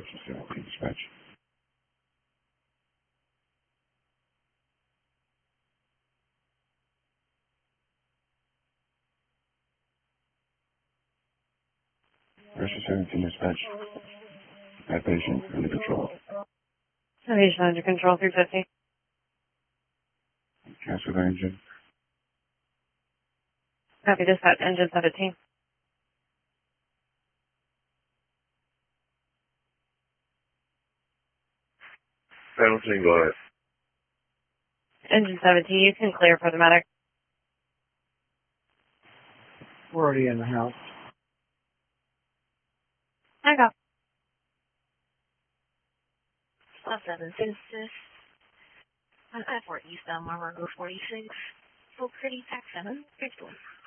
17 dispatch. Versus 17 dispatch. That patient under control. Patient under control, 350. Cancel the engine. Copy dispatch, engine 17. 17, go ahead. Engine 17, you can clear for the medic. We're already in the house. I go. 7 Census on I-4 eastbound Marlboro 46, Full City, Pack 7, 51.